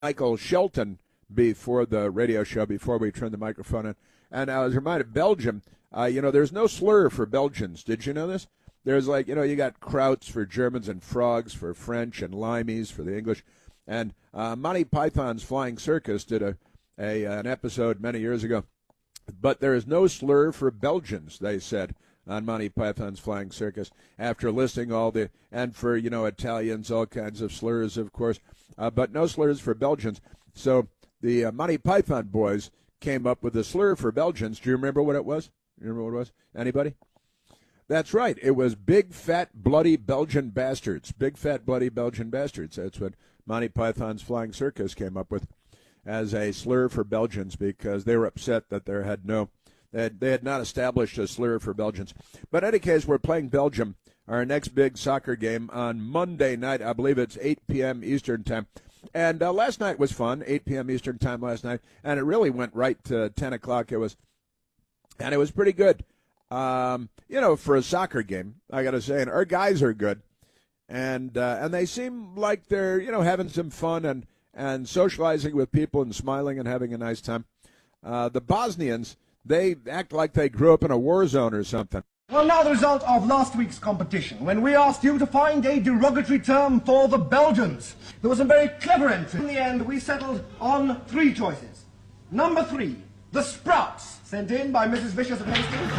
Michael Shelton before the radio show, before we turned the microphone on, and I was reminded, Belgium, there's no slur for Belgians. Did you know this? There's you got krauts for Germans and frogs for French and limeys for the English. And Monty Python's Flying Circus did an episode many years ago. But there is no slur for Belgians, they said, on Monty Python's Flying Circus, after listing all the, and for, Italians, all kinds of slurs, of course, but no slurs for Belgians. So the Monty Python boys came up with a slur for Belgians. Do you remember what it was? Anybody? That's right. It was big, fat, bloody Belgian bastards. Big, fat, bloody Belgian bastards. That's what Monty Python's Flying Circus came up with as a slur for Belgians, because they were upset that they had not established a slur for Belgians. But in any case, we're playing Belgium, our next big soccer game, on Monday night. I believe it's 8 p.m. Eastern Time. And last night was fun, 8 p.m. Eastern Time last night, and it really went right to 10 o'clock. It was pretty good. For a soccer game, I got to say, and our guys are good, and they seem like they're having some fun and socializing with people and smiling and having a nice time. The Bosnians, they act like they grew up in a war zone or something. Well, now the result of last week's competition, when we asked you to find a derogatory term for the Belgians. There was some very clever entry. In the end, we settled on 3 choices. Number 3, the Sprouts, sent in by Mrs. Vicious of Hastings.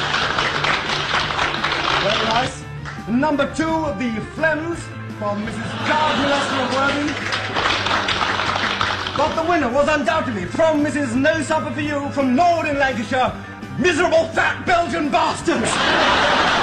Very nice. Number 2, the Phlegms, from Mrs. Giles Molester of Worthing. But the winner was undoubtedly from Mrs. No Supper for You from Norwood in Lancashire. Miserable fat Belgian bastards!